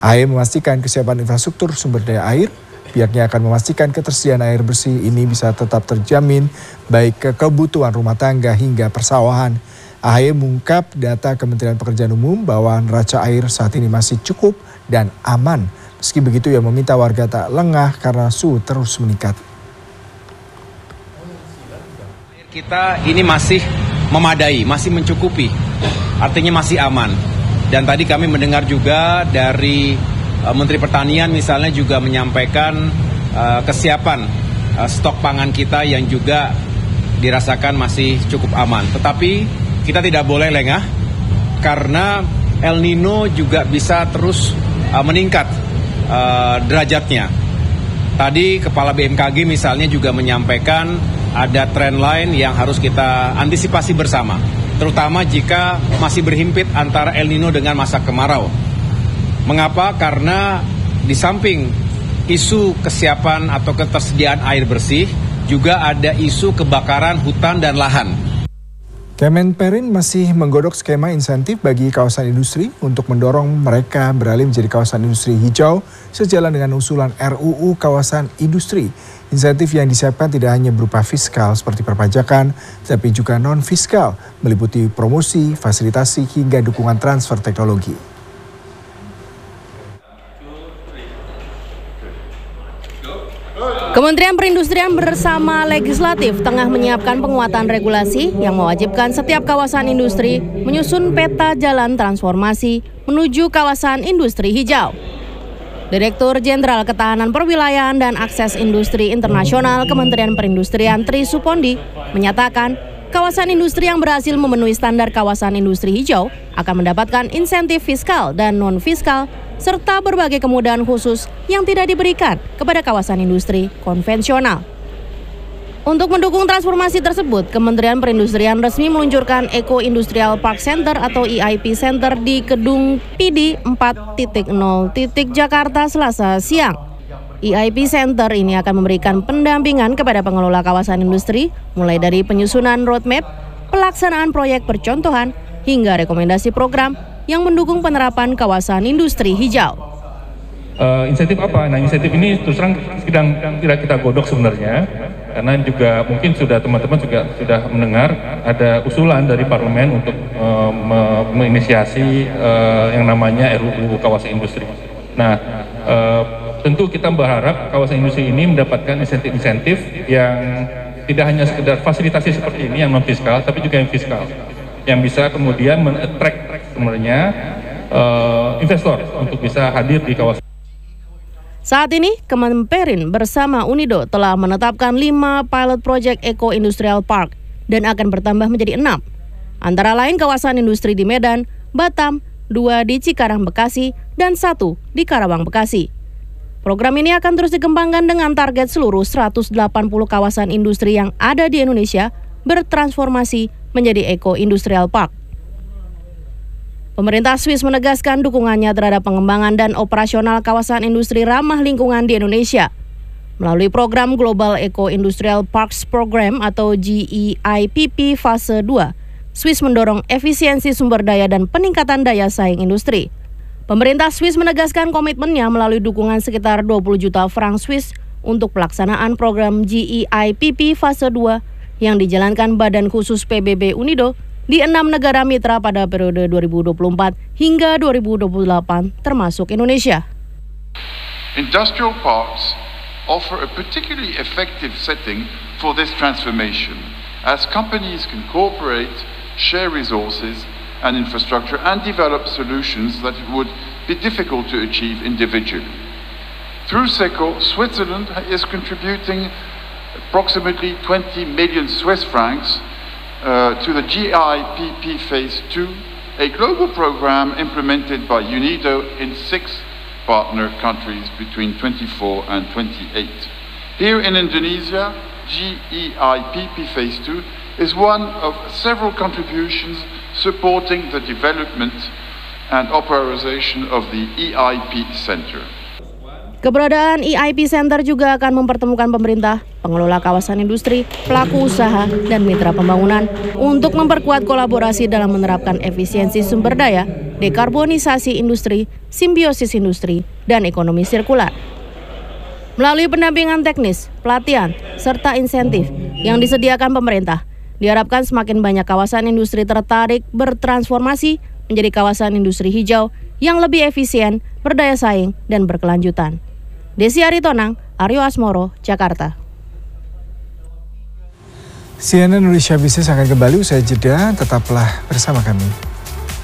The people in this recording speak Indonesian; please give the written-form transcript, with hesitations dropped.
AHY memastikan kesiapan infrastruktur sumber daya air. Pihaknya akan memastikan ketersediaan air bersih ini bisa tetap terjamin baik ke kebutuhan rumah tangga hingga persawahan. AHY mengungkap data Kementerian Pekerjaan Umum bahwa neraca air saat ini masih cukup dan aman. Meski begitu, ia meminta warga tak lengah karena suhu terus meningkat. Kita ini masih memadai, masih mencukupi, artinya masih aman. Dan tadi kami mendengar juga dari Menteri Pertanian misalnya juga menyampaikan kesiapan stok pangan kita yang juga dirasakan masih cukup aman. Tetapi kita tidak boleh lengah karena El Nino juga bisa terus meningkat derajatnya. Tadi Kepala BMKG misalnya juga menyampaikan ada trend line yang harus kita antisipasi bersama, terutama jika masih berhimpit antara El Nino dengan masa kemarau. Mengapa? Karena di samping isu kesiapan atau ketersediaan air bersih, juga ada isu kebakaran hutan dan lahan. Kemenperin masih menggodok skema insentif bagi kawasan industri untuk mendorong mereka beralih menjadi kawasan industri hijau sejalan dengan usulan RUU kawasan industri. Insentif yang disiapkan tidak hanya berupa fiskal seperti perpajakan, tapi juga non-fiskal, meliputi promosi, fasilitasi, hingga dukungan transfer teknologi. Kementerian Perindustrian bersama Legislatif tengah menyiapkan penguatan regulasi yang mewajibkan setiap kawasan industri menyusun peta jalan transformasi menuju kawasan industri hijau. Direktur Jenderal Ketahanan Perwilayahan dan Akses Industri Internasional Kementerian Perindustrian Tri Supondi menyatakan kawasan industri yang berhasil memenuhi standar kawasan industri hijau akan mendapatkan insentif fiskal dan non-fiskal serta berbagai kemudahan khusus yang tidak diberikan kepada kawasan industri konvensional. Untuk mendukung transformasi tersebut, Kementerian Perindustrian resmi meluncurkan Eco Industrial Park Center atau EIP Center di Gedung PD 4.0 Jakarta Selasa siang. EIP Center ini akan memberikan pendampingan kepada pengelola kawasan industri, mulai dari penyusunan roadmap, pelaksanaan proyek percontohan, hingga rekomendasi program yang mendukung penerapan kawasan industri hijau. Insentif apa? Nah, insentif ini terus terang sedang tidak kita godok sebenarnya, karena juga mungkin teman-teman juga sudah mendengar ada usulan dari parlemen untuk menginisiasi yang namanya RUU kawasan industri. Nah, tentu kita berharap kawasan industri ini mendapatkan insentif-insentif yang tidak hanya sekedar fasilitasi seperti ini yang non fiskal, tapi juga yang fiskal, yang bisa kemudian men-attract sebenarnya investor untuk bisa hadir di kawasan. Saat ini, Kemenperin bersama Unido telah menetapkan 5 pilot project Eco Industrial Park dan akan bertambah menjadi 6. Antara lain kawasan industri di Medan, Batam, 2 di Cikarang, Bekasi, dan 1 di Karawang, Bekasi. Program ini akan terus dikembangkan dengan target seluruh 180 kawasan industri yang ada di Indonesia bertransformasi menjadi Eco Industrial Park. Pemerintah Swiss menegaskan dukungannya terhadap pengembangan dan operasional kawasan industri ramah lingkungan di Indonesia. Melalui program Global Eco Industrial Parks Program atau GEIPP Fase 2, Swiss mendorong efisiensi sumber daya dan peningkatan daya saing industri. Pemerintah Swiss menegaskan komitmennya melalui dukungan sekitar 20 juta franc Swiss untuk pelaksanaan program GEIPP Fase 2 yang dijalankan Badan Khusus PBB Unido di 6 negara mitra pada periode 2024 hingga 2028 termasuk Indonesia. Industrial parks offer a particularly effective setting for this transformation as companies can cooperate, share resources and infrastructure and develop solutions that would be difficult to achieve individually. Through SECO, Switzerland is contributing approximately 20 million Swiss francs to the GIPP Phase 2, a global program implemented by UNIDO in 6 partner countries between 24 and 28. Here in Indonesia, GEIPP Phase 2 is one of several contributions supporting the development and operationalization of the EIP Center. Keberadaan EIP Center juga akan mempertemukan pemerintah, pengelola kawasan industri, pelaku usaha, dan mitra pembangunan untuk memperkuat kolaborasi dalam menerapkan efisiensi sumber daya, dekarbonisasi industri, simbiosis industri, dan ekonomi sirkular. Melalui pendampingan teknis, pelatihan, serta insentif yang disediakan pemerintah, diharapkan semakin banyak kawasan industri tertarik bertransformasi menjadi kawasan industri hijau yang lebih efisien, berdaya saing, dan berkelanjutan. Desi Aritonang, Aryo Asmoro, Jakarta. CNN Indonesia Business akan kembali usai jeda, tetaplah bersama kami.